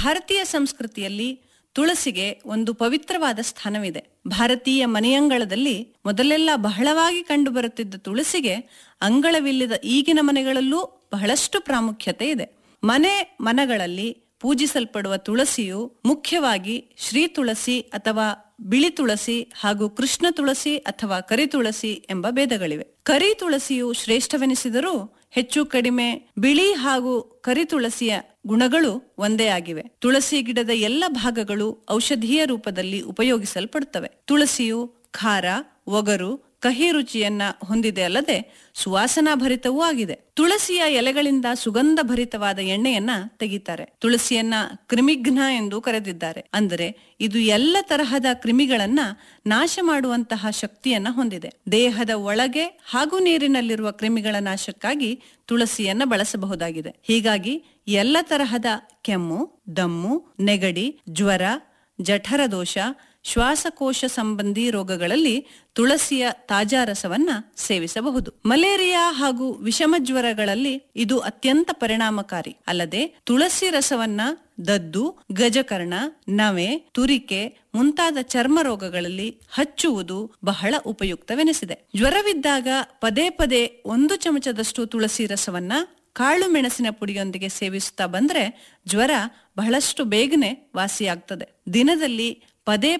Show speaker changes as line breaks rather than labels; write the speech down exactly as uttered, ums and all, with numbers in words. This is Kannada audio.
ಭಾರತೀಯ ಸಂಸ್ಕೃತಿಯಲ್ಲಿ ತುಳಸಿಗೆ ಒಂದು ಪವಿತ್ರವಾದ ಸ್ಥಾನವಿದೆ. ಭಾರತೀಯ ಮನೆಯಂಗಳದಲ್ಲಿ ಮೊದಲೆಲ್ಲ ಬಹಳವಾಗಿ ಕಂಡುಬರುತ್ತಿದ್ದ ತುಳಸಿಗೆ ಅಂಗಳವಿಲ್ಲದ ಈಗಿನ ಮನೆಗಳಲ್ಲೂ ಬಹಳಷ್ಟು ಪ್ರಾಮುಖ್ಯತೆ ಇದೆ. ಮನೆ ಮನಗಳಲ್ಲಿ ಪೂಜಿಸಲ್ಪಡುವ ತುಳಸಿಯು ಮುಖ್ಯವಾಗಿ ಶ್ರೀ ತುಳಸಿ ಅಥವಾ ಬಿಳಿ ತುಳಸಿ ಹಾಗೂ ಕೃಷ್ಣ ತುಳಸಿ ಅಥವಾ ಕರಿ ತುಳಸಿ ಎಂಬ ಭೇದಗಳಿವೆ. ಕರಿ ತುಳಸಿಯು ಶ್ರೇಷ್ಠವೆನಿಸಿದರೂ ಹೆಚ್ಚು ಕಡಿಮೆ ಬಿಳಿ ಹಾಗೂ ಕರಿ ತುಳಸಿಯ ಗುಣಗಳು ಒಂದೇ ಆಗಿವೆ. ತುಳಸಿ ಗಿಡದ ಎಲ್ಲ ಭಾಗಗಳು ಔಷಧೀಯ ರೂಪದಲ್ಲಿ ಉಪಯೋಗಿಸಲ್ಪಡುತ್ತವೆ. ತುಳಸಿಯು ಖಾರ, ಒಗರು, ಕಹಿ ರುಚಿಯನ್ನ ಹೊಂದಿದೆ ಅಲ್ಲದೆ ಸುವಾಸನಾ ಭರಿತವೂ ಆಗಿದೆ. ತುಳಸಿಯ ಎಲೆಗಳಿಂದ ಸುಗಂಧ ಭರಿತವಾದ ಎಣ್ಣೆಯನ್ನ ತೆಗಿತಾರೆ. ತುಳಸಿಯನ್ನ ಕ್ರಿಮಿಘ್ನ ಎಂದು ಕರೆದಿದ್ದಾರೆ. ಅಂದರೆ ಇದು ಎಲ್ಲ ತರಹದ ಕ್ರಿಮಿಗಳನ್ನ ನಾಶ ಮಾಡುವಂತಹ ಶಕ್ತಿಯನ್ನ ಹೊಂದಿದೆ. ದೇಹದ ಒಳಗೆ ಹಾಗೂ ನೀರಿನಲ್ಲಿರುವ ಕ್ರಿಮಿಗಳ ನಾಶಕ್ಕಾಗಿ ತುಳಸಿಯನ್ನ ಬಳಸಬಹುದಾಗಿದೆ. ಹೀಗಾಗಿ ಎಲ್ಲ ತರಹದ ಕೆಮ್ಮು, ದಮ್ಮು, ನೆಗಡಿ, ಜ್ವರ, ಜಠರ ದೋಷ, ಶ್ವಾಸಕೋಶ ಸಂಬಂಧಿ ರೋಗಗಳಲ್ಲಿ ತುಳಸಿಯ ತಾಜಾ ರಸವನ್ನ ಸೇವಿಸಬಹುದು. ಮಲೇರಿಯಾ ಹಾಗೂ ವಿಷಮ ಜ್ವರಗಳಲ್ಲಿ ಇದು ಅತ್ಯಂತ ಪರಿಣಾಮಕಾರಿ. ಅಲ್ಲದೆ ತುಳಸಿ ರಸವನ್ನ ದದ್ದು, ಗಜಕರ್ಣ, ನವೆ, ತುರಿಕೆ ಮುಂತಾದ ಚರ್ಮ ರೋಗಗಳಲ್ಲಿ ಹಚ್ಚುವುದು ಬಹಳ ಉಪಯುಕ್ತವೆನಿಸಿದೆ. ಜ್ವರವಿದ್ದಾಗ ಪದೇ ಪದೇ ಒಂದು ಚಮಚದಷ್ಟು ತುಳಸಿ ರಸವನ್ನ ಕಾಳು ಮೆಣಸಿನ ಪುಡಿಯೊಂದಿಗೆ ಸೇವಿಸುತ್ತಾ ಬಂದ್ರೆ ಜ್ವರ ಬಹಳಷ್ಟು ಬೇಗನೆ ವಾಸಿಯಾಗ್ತದೆ. ದಿನದಲ್ಲಿ ಪದೇ